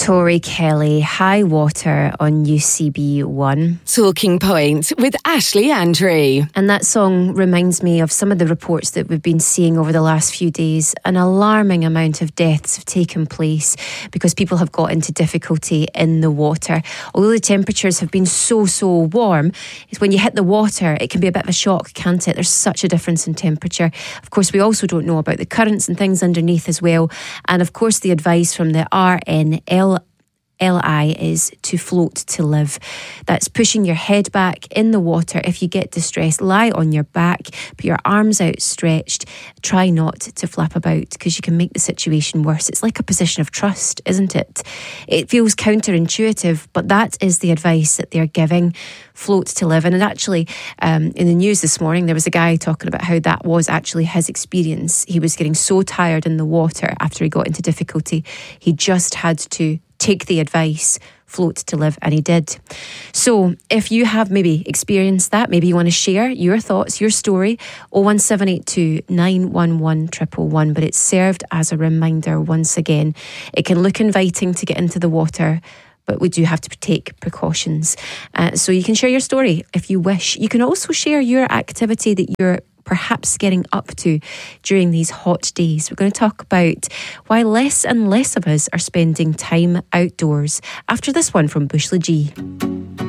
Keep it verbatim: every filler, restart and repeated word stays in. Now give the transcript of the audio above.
Tori Kelly, High Water on U C B one. Talking Point with Ashley Andrew. And that song reminds me of some of the reports that we've been seeing over the last few days. An alarming amount of deaths have taken place because people have got into difficulty in the water. Although the temperatures have been so, so warm, it's when you hit the water, it can be a bit of a shock, can't it? There's such a difference in temperature. Of course, we also don't know about the currents and things underneath as well. And of course, the advice from the R N L I is to float to live. That's pushing your head back in the water. If you get distressed, lie on your back, put your arms outstretched. Try not to flap about because you can make the situation worse. It's like a position of trust, isn't it? It feels counterintuitive, but that is the advice that they're giving. Float to live. And actually, um, in the news this morning, there was a guy talking about how that was actually his experience. He was getting so tired in the water after he got into difficulty. He just had to take the advice, float to live, and he did. So if you have maybe experienced that, maybe you want to share your thoughts, your story, oh one seven eight two, nine one one, one one one, but it's served as a reminder once again. It can look inviting to get into the water, but we do have to take precautions. Uh, so you can share your story if you wish. You can also share your activity that you're perhaps getting up to during these hot days. We're going to talk about why less and less of us are spending time outdoors after this one from Bushla G.